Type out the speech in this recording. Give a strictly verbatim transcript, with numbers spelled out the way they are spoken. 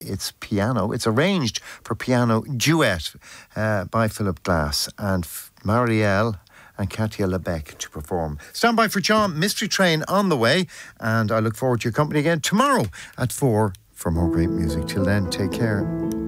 It's piano. It's arranged for piano duet uh, by Philip Glass and F- Marielle and Katia Lebec to perform. Stand by for John. Mystery Train on the way. And I look forward to your company again tomorrow at four for more great music. Till then, take care.